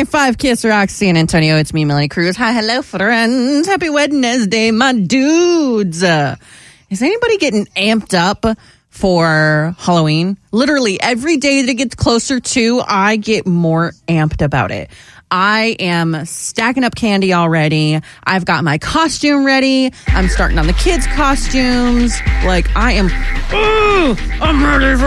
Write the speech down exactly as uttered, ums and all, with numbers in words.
point five Kiss Rock San Antonio. It's me, Melanie Cruz. Hi, hello, friends. Happy Wednesday, my dudes. Uh, is anybody getting amped up for Halloween? Literally, every day that it gets closer to, I get more amped about it. I am stacking up candy already. I've got my costume ready. I'm starting on the kids' costumes. Like, I am, ooh, I'm ready for